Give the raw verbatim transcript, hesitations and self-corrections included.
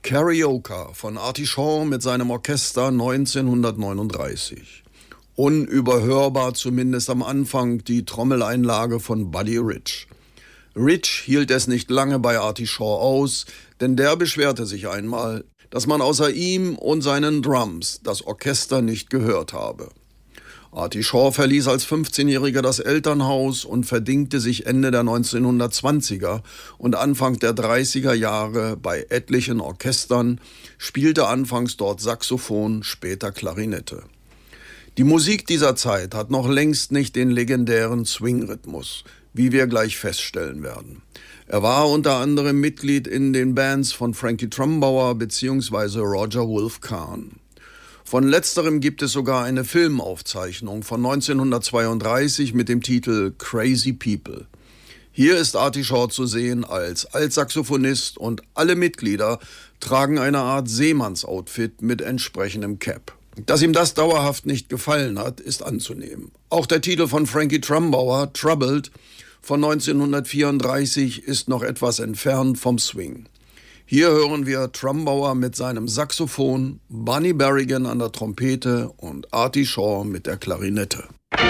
Carioca von Artie Shaw mit seinem Orchester neunzehnhundertneununddreißig. Unüberhörbar zumindest am Anfang die Trommeleinlage von Buddy Rich. Rich hielt es nicht lange bei Artie Shaw aus, denn der beschwerte sich einmal, dass man außer ihm und seinen Drums das Orchester nicht gehört habe. Artie Shaw verließ als fünfzehnjähriger das Elternhaus und verdingte sich Ende der neunzehnhundertzwanziger und Anfang der dreißiger Jahre bei etlichen Orchestern, spielte anfangs dort Saxophon, später Klarinette. Die Musik dieser Zeit hat noch längst nicht den legendären Swing-Rhythmus, wie wir gleich feststellen werden. Er war unter anderem Mitglied in den Bands von Frankie Trumbauer bzw. Roger Wolf Kahn. Von letzterem gibt es sogar eine Filmaufzeichnung von neunzehnhundertzweiunddreißig mit dem Titel Crazy People. Hier ist Artie Shaw zu sehen als Altsaxophonist und alle Mitglieder tragen eine Art Seemannsoutfit mit entsprechendem Cap. Dass ihm das dauerhaft nicht gefallen hat, ist anzunehmen. Auch der Titel von Frankie Trumbauer, Troubled, von neunzehnhundertvierunddreißig, ist noch etwas entfernt vom Swing. Hier hören wir Trumbauer mit seinem Saxophon, Bunny Berrigan an der Trompete und Artie Shaw mit der Klarinette.